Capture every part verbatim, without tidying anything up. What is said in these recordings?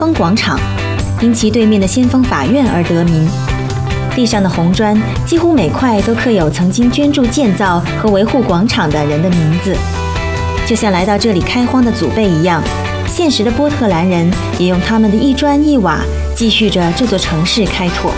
锋广场，因其对面的先锋法院而得名。地上的红砖几乎每块都刻有曾经捐助建造和维护广场的人的名字，就像来到这里开荒的祖辈一样，现实的波特兰人也用他们的一砖一瓦继续着这座城市开拓。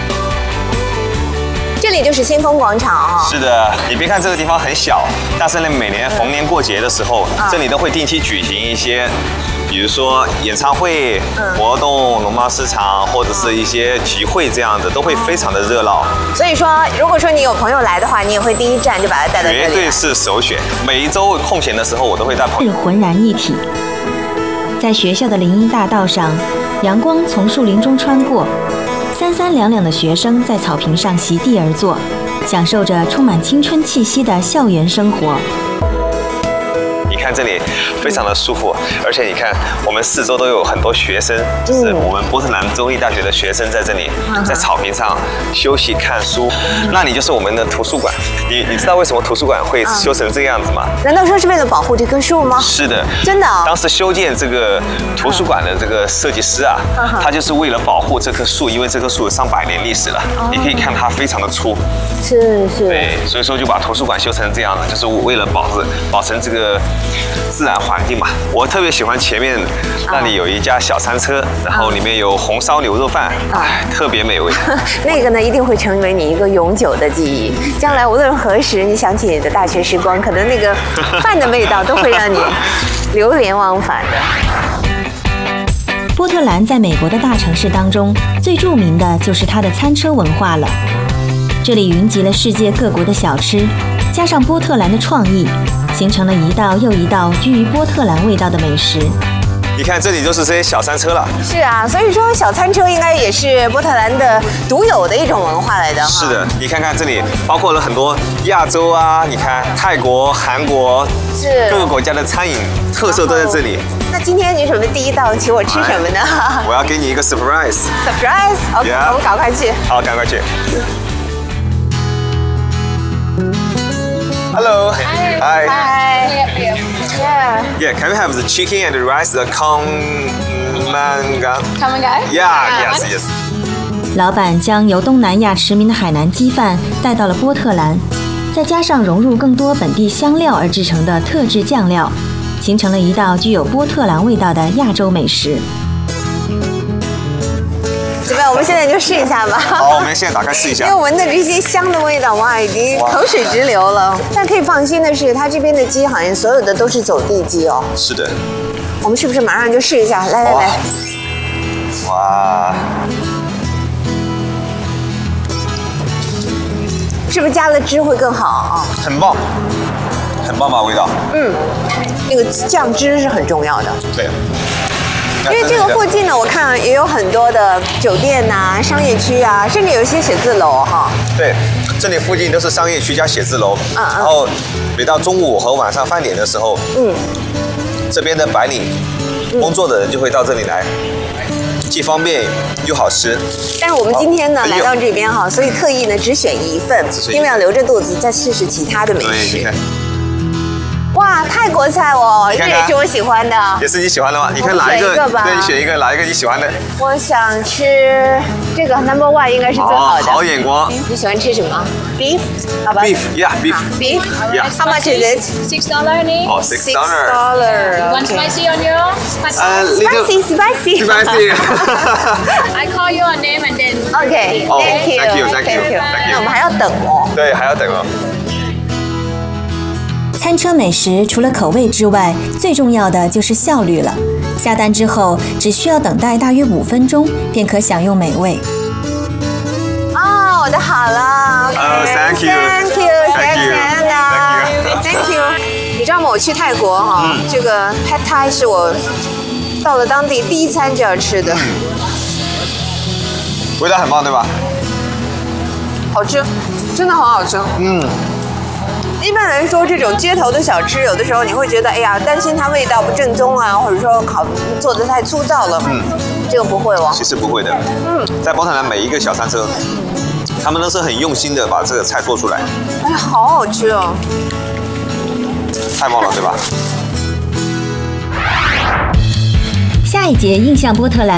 这里就是先锋广场啊、哦。 是的，你别看这个地方很小，但是呢，每年逢年过节的时候，嗯、这里都会定期举行一些。比如说演唱会、嗯、活动、农贸市场，或者是一些集会这样的，都会非常的热闹。 所以说，如果说你有朋友来的话，你也会第一站就把他带到这里。 绝对是首选。每一周空闲的时候，我都会带朋友。 是浑然一体。在学校的林荫大道上，阳光从树林中穿过，三三两两的学生在草坪上席地而坐，享受着充满青春气息的校园生活。 你看这里非常的舒服，而且你看我们四周都有很多学生，就是我们波特兰州立大学的学生在这里，在草坪上休息看书。那里就是我们的图书馆。你你知道为什么图书馆会修成这个样子吗？ 难道说是为了保护这棵树吗？ 是的， 真的、哦。 当时修建这个图书馆的这个设计师啊，他就是为了保护这棵树，因为这棵树有上百年历史了。你可以看它非常的粗。 是是。 对，所以说就把图书馆修成这样的，就是为了保持保存这个自然环境嘛。我特别喜欢前面那里有一家小餐车，然后里面有红烧牛肉饭，哎，特别美味。 那个呢，一定会成为你一个永久的记忆。将来无论何时，你想起你的大学时光，可能那个饭的味道都会让你流连忘返的。 波特兰在美国的大城市当中，最著名的就是它的餐车文化了。这里云集了世界各国的小吃，加上波特兰的创意，形成了一道又一道居于波特兰味道的美食。 你看，这里就是这些小餐车了。 是啊，所以说小餐车应该也是波特兰的独有的一种文化来的。 是的，你看看这里包括了很多亚洲啊，你看泰国、韩国， 是各个国家的餐饮特色都在这里。 那今天你准备第一道请我吃什么呢？ 我要给你一个 surprise。 surprise，OK，、okay, yeah. 我们赶快去。 好，赶快去。Hello. Hi. Hi. Hi. Yeah. Yeah. Can we have the chicken and the rice, the Kamangan? Kamangan? Yeah. Yes. Yes. 老板将由东南亚驰名的海南鸡饭带到了波特兰，再加上融入更多本地香料而制成的特制酱料，形成了一道具有波特兰味道的亚洲美食。 怎么样？我们现在就试一下吧。 好，我们现在打开试一下。 因为闻的这些香的味道，哇，已经口水直流了。但可以放心的是，它这边的鸡好像所有的都是走地鸡哦。 是的。 我们是不是马上就试一下？来来来。 哇。 是不是加了汁会更好啊？ 很棒，很棒吧味道。 嗯，那个酱汁是很重要的。 对。 因为这个附近呢，我看也有很多的酒店呐、啊、商业区啊，甚至有一些写字楼哈。 对，这里附近都是商业区加写字楼。嗯嗯。然后每到中午和晚上饭点的时候，嗯，这边的白领工作的人就会到这里来，既方便又好吃。 但是我们今天呢来到这边哈，所以特意呢只选一份，因为要留着肚子再试试其他的美食。 对，你看。 哇，泰国菜哦，这也是我喜欢的。 也是你喜欢的吗？你看哪一个？对，你选一个，哪一个你喜欢的？ 我想吃这个 number one 应该是最好的。 好眼光。 你喜欢吃什么 ？Beef， 好吧 ？Beef， yeah， beef。 Beef， yeah。 How much is it? Six dollar only. Oh, six dollar. Six dollar. One spicy on your? Spicy, spicy. Spicy. I call you a name and then. Okay. Thank you. Thank you. Thank you. 那我们还要等哦。 对，还要等哦。 餐车美食除了口味之外，最重要的就是效率了。下单之后，只需要等待大约五分钟，便可享用美味。 哦，我的好了。 哦 ，Thank you，Thank you，Thank you，Thank you。你知道吗？我去泰国哈，这个 Pad Thai 是我到了当地第一餐就要吃的。 味道很棒，对吧？ 好吃，真的很好吃。嗯。一般来说，这种街头的小吃，有的时候你会觉得，哎呀，担心它味道不正宗啊，或者说烤做的太粗糙了。嗯，这个不会哦。 其实不会的。嗯，在波特兰每一个小餐车，他们都是很用心的把这个菜做出来。 哎，好好吃哦！ 太棒了，对吧？ 下一节印象波特兰。